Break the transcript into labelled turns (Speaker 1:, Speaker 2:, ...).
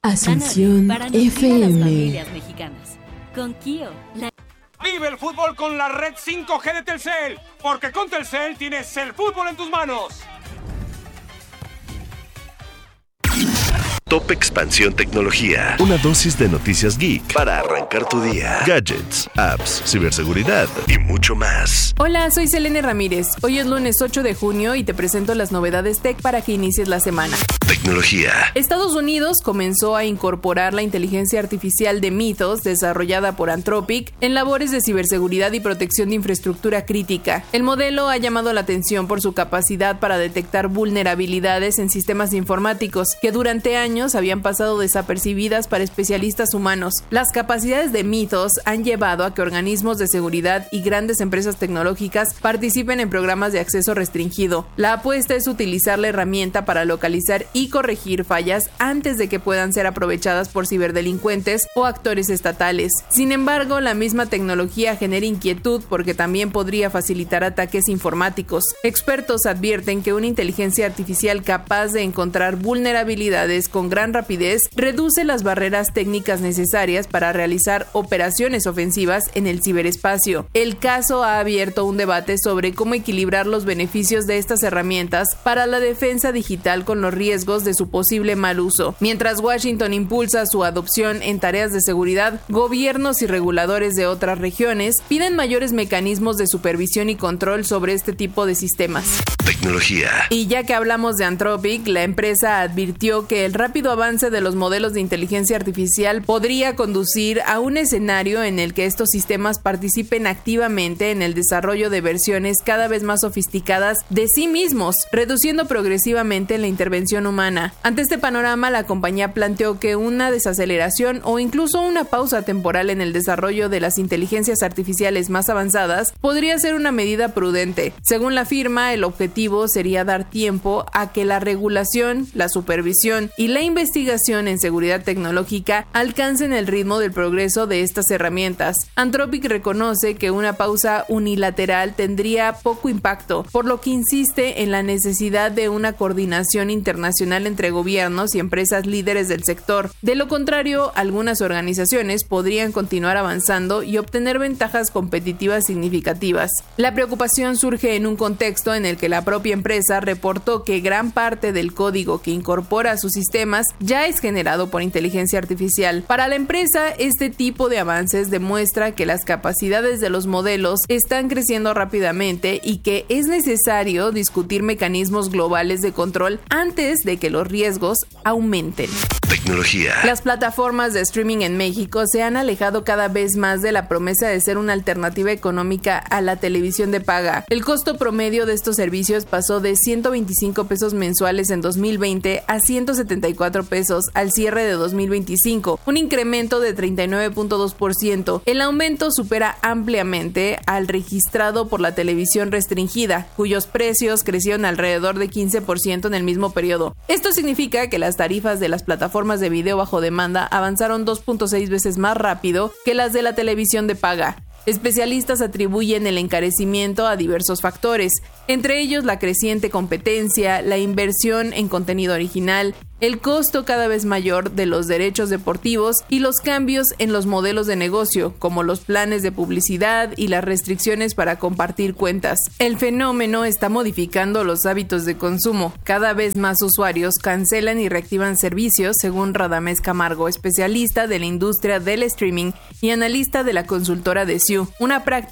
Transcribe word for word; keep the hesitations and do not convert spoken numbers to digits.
Speaker 1: Asunción
Speaker 2: para
Speaker 1: F
Speaker 2: nutrir a las
Speaker 1: M.
Speaker 2: familias mexicanas. Con Kio, la...
Speaker 3: Vive el fútbol con la red cinco G de Telcel, porque con Telcel tienes el fútbol en tus manos.
Speaker 4: Top Expansión Tecnología. Una dosis de noticias geek para arrancar tu día. Gadgets, apps, ciberseguridad y mucho más.
Speaker 5: Hola, soy Selene Ramírez. Hoy es lunes ocho de junio y te presento las novedades tech para que inicies la semana.
Speaker 4: Tecnología.
Speaker 5: Estados Unidos comenzó a incorporar la inteligencia artificial de Mythos, desarrollada por Anthropic, en labores de ciberseguridad y protección de infraestructura crítica. El modelo ha llamado la atención por su capacidad para detectar vulnerabilidades en sistemas informáticos que durante años habían pasado desapercibidas para especialistas humanos. Las capacidades de Mythos han llevado a que organismos de seguridad y grandes empresas tecnológicas participen en programas de acceso restringido. La apuesta es utilizar la herramienta para localizar y corregir fallas antes de que puedan ser aprovechadas por ciberdelincuentes o actores estatales. Sin embargo, la misma tecnología genera inquietud porque también podría facilitar ataques informáticos. Expertos advierten que una inteligencia artificial capaz de encontrar vulnerabilidades con gran rapidez reduce las barreras técnicas necesarias para realizar operaciones ofensivas en el ciberespacio. El caso ha abierto un debate sobre cómo equilibrar los beneficios de estas herramientas para la defensa digital con los riesgos de su posible mal uso. Mientras Washington impulsa su adopción en tareas de seguridad, gobiernos y reguladores de otras regiones piden mayores mecanismos de supervisión y control sobre este tipo de sistemas.
Speaker 4: Tecnología.
Speaker 5: Y ya que hablamos de Anthropic, la empresa advirtió que el rápido avance de los modelos de inteligencia artificial podría conducir a un escenario en el que estos sistemas participen activamente en el desarrollo de versiones cada vez más sofisticadas de sí mismos, reduciendo progresivamente la intervención humana. Ante este panorama, la compañía planteó que una desaceleración o incluso una pausa temporal en el desarrollo de las inteligencias artificiales más avanzadas podría ser una medida prudente. Según la firma, el objetivo sería dar tiempo a que la regulación, la supervisión y la investigación en seguridad tecnológica alcancen el ritmo del progreso de estas herramientas. Anthropic reconoce que una pausa unilateral tendría poco impacto, por lo que insiste en la necesidad de una coordinación internacional entre gobiernos y empresas líderes del sector. De lo contrario, algunas organizaciones podrían continuar avanzando y obtener ventajas competitivas significativas. La preocupación surge en un contexto en el que la propia empresa reportó que gran parte del código que incorpora a sus sistemas ya es generado por inteligencia artificial. Para la empresa, este tipo de avances demuestra que las capacidades de los modelos están creciendo rápidamente y que es necesario discutir mecanismos globales de control antes de que los riesgos aumenten.
Speaker 4: Tecnología.
Speaker 5: Las plataformas de streaming en México se han alejado cada vez más de la promesa de ser una alternativa económica a la televisión de paga. El costo promedio de estos servicios pasó de ciento veinticinco pesos mensuales en dos mil veinte a ciento setenta y cuatro pesos al cierre de dos mil veinticinco, un incremento de treinta y nueve punto dos por ciento. El aumento supera ampliamente al registrado por la televisión restringida, cuyos precios crecieron alrededor de quince por ciento en el mismo periodo. Esto significa que las tarifas de las plataformas de video bajo demanda avanzaron dos punto seis veces más rápido que las de la televisión de paga. Especialistas atribuyen el encarecimiento a diversos factores, entre ellos la creciente competencia, la inversión en contenido original, el costo cada vez mayor de los derechos deportivos y los cambios en los modelos de negocio, como los planes de publicidad y las restricciones para compartir cuentas. El fenómeno está modificando los hábitos de consumo. Cada vez más usuarios cancelan y reactivan servicios, según Radamés Camargo, especialista de la industria del streaming y analista de la consultora de S I U, una práctica